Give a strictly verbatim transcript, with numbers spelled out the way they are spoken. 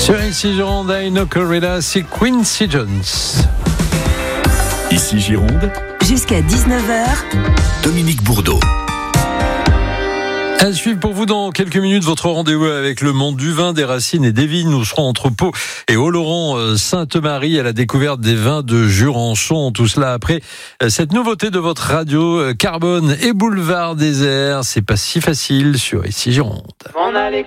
Sur Ici Gironde, Aino Corrida, c'est Quincy Jones. Ici Gironde, jusqu'à dix-neuf heures, Dominique Bourdeau. À suivre pour vous dans quelques minutes votre rendez-vous avec le monde du vin, des racines et des vignes. Nous serons entre Pau et Oloron-Sainte-Marie à la découverte des vins de Jurançon. Tout cela après cette nouveauté de votre radio Carbone et Boulevard Désert. C'est pas si facile sur Ici Gironde.